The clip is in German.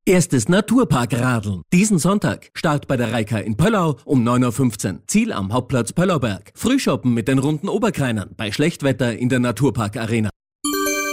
Erstes Naturpark-Radeln. Diesen Sonntag. Start bei der Reika in Pöllau um 9.15 Uhr. Ziel am Hauptplatz Pöllauberg. Frühshoppen mit den runden Oberkreinern bei Schlechtwetter in der Naturpark-Arena.